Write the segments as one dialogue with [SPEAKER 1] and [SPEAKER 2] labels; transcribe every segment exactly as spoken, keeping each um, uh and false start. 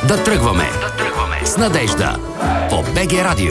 [SPEAKER 1] Да тръгваме. Да тръгваме с Надежда по БГ Радио.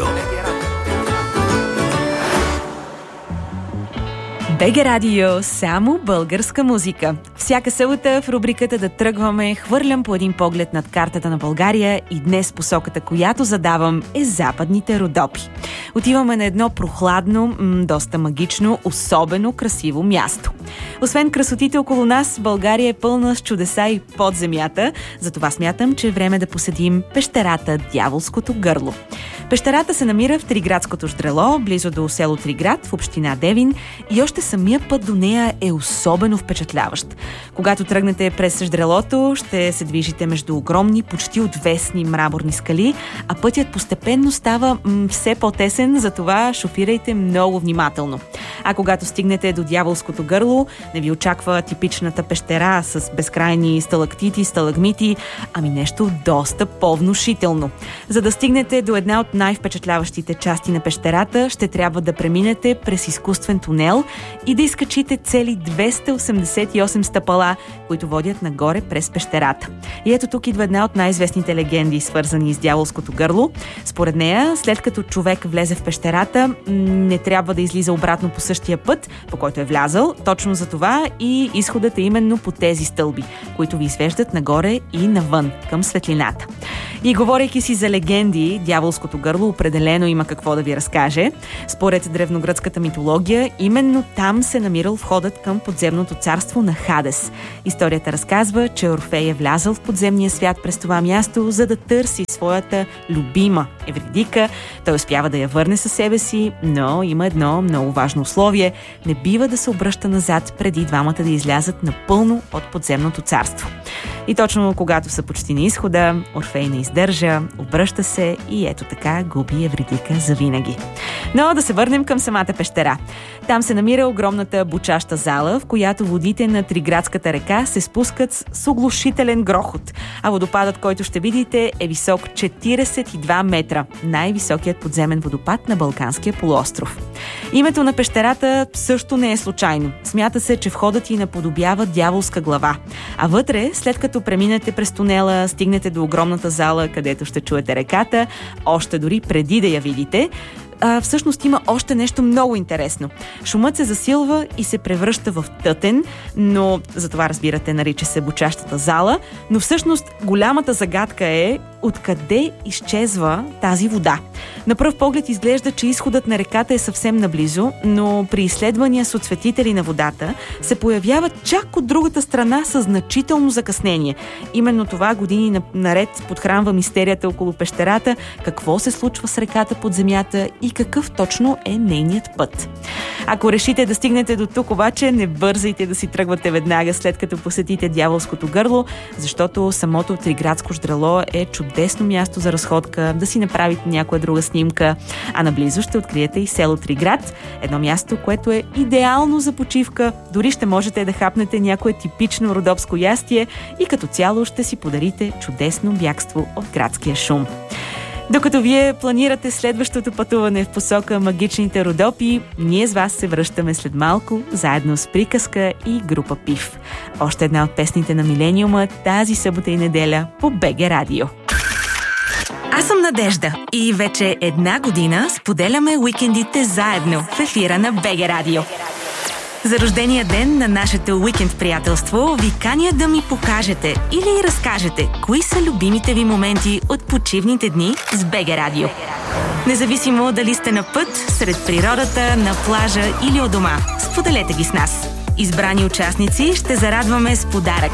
[SPEAKER 2] БГ Радио, само българска музика. Всяка събота в рубриката Да тръгваме хвърлям по един поглед над картата на България и днес посоката, която задавам, е Западните Родопи. Отиваме на едно прохладно, м- доста магично, особено красиво място. Освен красотите около нас, България е пълна с чудеса и под земята, затова смятам, че е време да посетим пещерата Дяволското гърло. Пещерата се намира в Триградското ждрело, близо до село Триград, в община Девин, и още самия път до нея е особено впечатляващ. Когато тръгнете през ждрелото, ще се движите между огромни, почти отвесни мраморни скали, а пътят постепенно става м- все по-тесен, затова шофирайте много внимателно. А когато стигнете до Дяволското гърло, не ви очаква типичната пещера с безкрайни сталактити, сталагмити, ами нещо доста по-внушително. За да стигнете до една от най-впечатляващите части на пещерата, ще трябва да преминете през изкуствен тунел и да изкачите цели двеста осемдесет и осем стъпала, които водят нагоре през пещерата. И ето тук идва една от най-известните легенди, свързани с Дяволското гърло. Според нея, след като човек влезе в пещерата, не трябва да излиза обратно по същия път, по който е влязъл. Точно за това и изходът е именно по тези стълби, които ви извеждат нагоре и навън, към светлината. И говорейки си за легенди, Дяволското гърло определено има какво да ви разкаже. Според древногръцката митология, именно там се намирал входът към подземното царство на Хадес. Историята разказва, че Орфей е влязъл в подземния свят през това място, за да търси своята любима Евридика. Той успява да я върне със себе си, но има едно много важно условие. Не бива да се обръща назад преди двамата да излязат напълно от подземното царство. И точно когато са почти на изхода, Орфей не издържа, обръща се и ето така губи Евридика завинаги. Но да се върнем към самата пещера. Там се намира огромната бучаща зала, в която водите на Триградската река се спускат с оглушителен грохот, а водопадът, който ще видите, е висок четиридесет и два метра, най-високият подземен водопад на Балканския полуостров. Името на пещерата също не е случайно. Смята се, че входът й наподобява дяволска глава. А вътре, след като преминете през тунела, стигнете до огромната зала, където ще чуете реката, още дори преди да я видите, А, всъщност има още нещо много интересно. Шумът се засилва и се превръща в тътен, но за това, разбирате, нарича се бучащата зала, но всъщност голямата загадка е откъде изчезва тази вода. На пръв поглед изглежда, че изходът на реката е съвсем наблизо, но при изследвания с отсветители на водата се появява чак от другата страна със значително закъснение. Именно това години наред подхранва мистерията около пещерата, какво се случва с реката под земята и какъв точно е нейният път. Ако решите да стигнете до тук, обаче, не бързайте да си тръгвате веднага след като посетите Дяволското гърло, защото самото Триградско ждрело е чудесно място за разходка, да си направите някоя друга снимка, а наблизо ще откриете и село Триград, едно място, което е идеално за почивка, дори ще можете да хапнете някое типично родопско ястие и като цяло ще си подарите чудесно бягство от градския шум. Докато вие планирате следващото пътуване в посока магичните Родопи, ние с вас се връщаме след малко, заедно с Приказка и група Пив. Още една от песните на Милениума тази събота и неделя по БГ Радио. Аз съм Надежда и вече една година споделяме уикендите заедно в ефира на БГ Радио. За рождения ден на нашето уикенд приятелство ви каня да ми покажете или разкажете кои са любимите ви моменти от почивните дни с БГ Радио. Независимо дали сте на път, сред природата, на плажа или у дома, споделете ги с нас. Избрани участници ще зарадваме с подарък.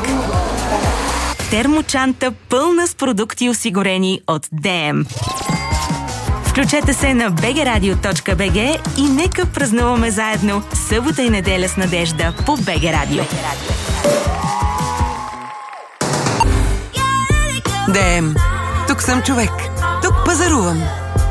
[SPEAKER 2] Термочанта пълна с продукти, осигурени от ДМ. Включете се на би джи радио точка би джи и нека празнуваме заедно събота и неделя с Надежда по БГ Радио.
[SPEAKER 3] ДМ. Тук съм човек. Тук пазарувам.